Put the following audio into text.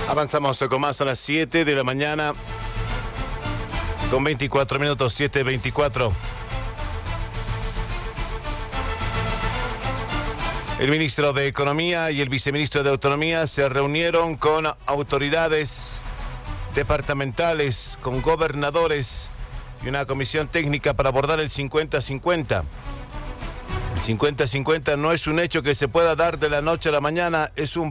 Avanzamos con más a las 7 de la mañana, con 24 minutos, 7:24. El ministro de Economía y el viceministro de Autonomía se reunieron con autoridades departamentales, con gobernadores y una comisión técnica para abordar el 50-50. El 50-50 no es un hecho que se pueda dar de la noche a la mañana, es un